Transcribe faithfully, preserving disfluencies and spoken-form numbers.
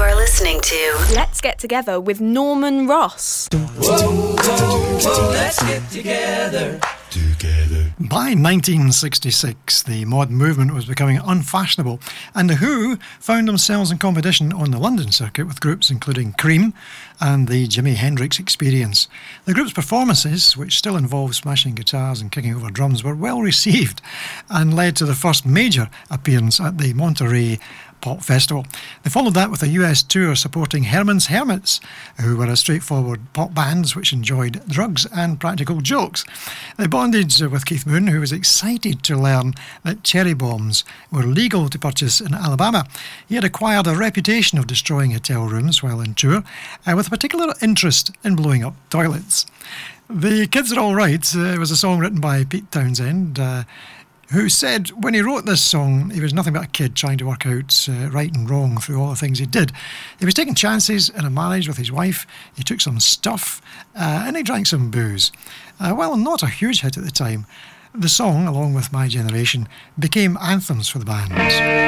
are listening to Let's Get Together with Norman Ross. Whoa, whoa, whoa, let's get together. Together. By nineteen sixty-six, the mod movement was becoming unfashionable, and The Who found themselves in competition on the London circuit with groups including Cream and the Jimi Hendrix Experience. The group's performances, which still involved smashing guitars and kicking over drums, were well received and led to the first major appearance at the Monterey Pop Festival. They followed that with a U S tour supporting Herman's Hermits, who were a straightforward pop band which enjoyed drugs and practical jokes. They bonded with Keith Moon, who was excited to learn that cherry bombs were legal to purchase in Alabama. He had acquired a reputation of destroying hotel rooms while on tour, uh, with a particular interest in blowing up toilets. The Kids Are All Right uh, was a song written by Pete Townsend, uh, who said when he wrote this song, he was nothing but a kid trying to work out uh, right and wrong through all the things he did. He was taking chances in a marriage with his wife, he took some stuff, uh, and he drank some booze. Uh, while not a huge hit at the time, the song, along with My Generation, became anthems for the band.